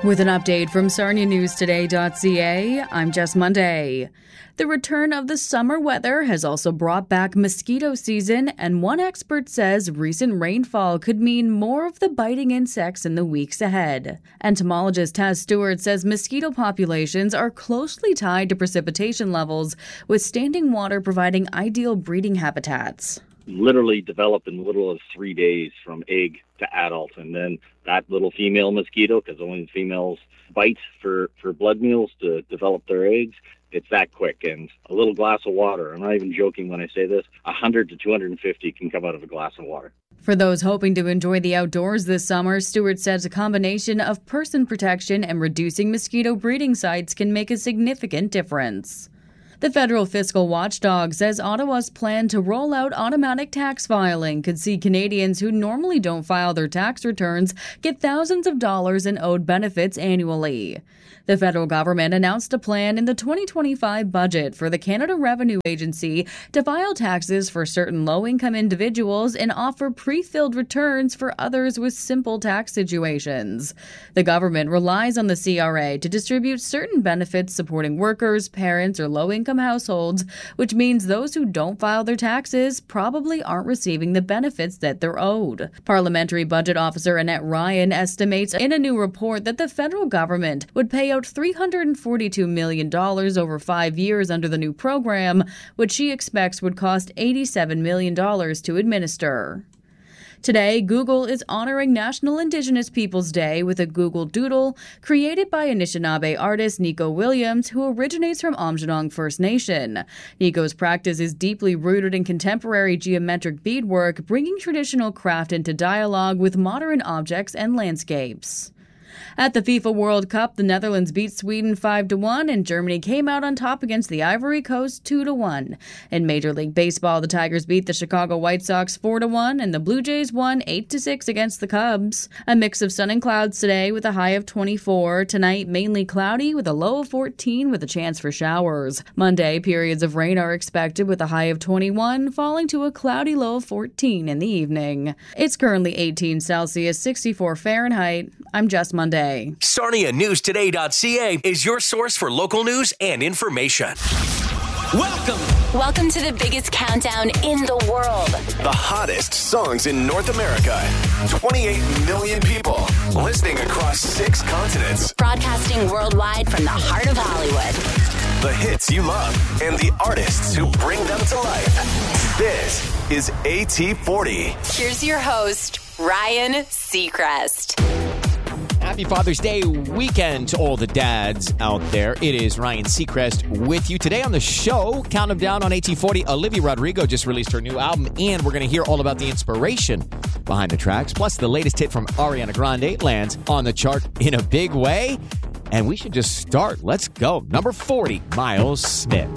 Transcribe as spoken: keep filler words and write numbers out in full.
With an update from Sarnia News Today dot c a, I'm Jess Monday. The return of the summer weather has also brought back mosquito season, and one expert says recent rainfall could mean more of the biting insects in the weeks ahead. Entomologist Taz Stewart says mosquito populations are closely tied to precipitation levels, with standing water providing ideal breeding habitats. Literally develop in little as three days from egg to adult, and then that little female mosquito, because only the females bite for, for blood meals to develop their eggs, it's that quick. And a little glass of water, I'm not even joking when I say this, one hundred to two hundred fifty can come out of a glass of water. For those hoping to enjoy the outdoors this summer, Stewart says a combination of person protection and reducing mosquito breeding sites can make a significant difference. The federal fiscal watchdog says Ottawa's plan to roll out automatic tax filing could see Canadians who normally don't file their tax returns get thousands of dollars in owed benefits annually. The federal government announced a plan in the twenty twenty-five budget for the Canada Revenue Agency to file taxes for certain low-income individuals and offer pre-filled returns for others with simple tax situations. The government relies on the C R A to distribute certain benefits supporting workers, parents, or low-income households, which means those who don't file their taxes probably aren't receiving the benefits that they're owed. Parliamentary Budget Officer Annette Ryan estimates in a new report that the federal government would pay out three hundred forty-two million dollars over five years under the new program, which she expects would cost eighty-seven million dollars to administer. Today, Google is honoring National Indigenous Peoples Day with a Google Doodle created by Anishinaabe artist Nico Williams, who originates from Aamjiwnaang First Nation. Nico's practice is deeply rooted in contemporary geometric beadwork, bringing traditional craft into dialogue with modern objects and landscapes. At the FIFA World Cup, the Netherlands beat Sweden five to one, and Germany came out on top against the Ivory Coast two to one. In Major League Baseball, the Tigers beat the Chicago White Sox four to one, and the Blue Jays won eight to six against the Cubs. A mix of sun and clouds today with a high of twenty-four. Tonight, mainly cloudy with a low of fourteen with a chance for showers. Monday, periods of rain are expected with a high of twenty-one, falling to a cloudy low of fourteen in the evening. It's currently eighteen Celsius, sixty-four Fahrenheit. I'm Jess Monday. Sarnia News Today dot c a is your source for local news and information. Welcome. Welcome to the biggest countdown in the world. The hottest songs in North America. twenty-eight million people listening across six continents. Broadcasting worldwide from the heart of Hollywood. The hits you love and the artists who bring them to life. This is A T forty. Here's your host, Ryan Seacrest. Happy Father's Day weekend to all the dads out there. It is Ryan Seacrest with you. Today on the show, count them down on A T forty. Olivia Rodrigo just released her new album, and we're going to hear all about the inspiration behind the tracks. Plus, the latest hit from Ariana Grande lands on the chart in a big way. And we should just start. Let's go. Number forty, Miles Smith.